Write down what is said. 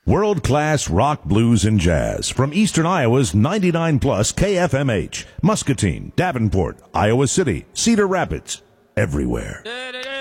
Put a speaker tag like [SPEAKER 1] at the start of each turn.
[SPEAKER 1] World-class rock, blues, and jazz from Eastern Iowa's 99 plus KFMH, Muscatine, Davenport, Iowa City, Cedar Rapids, everywhere.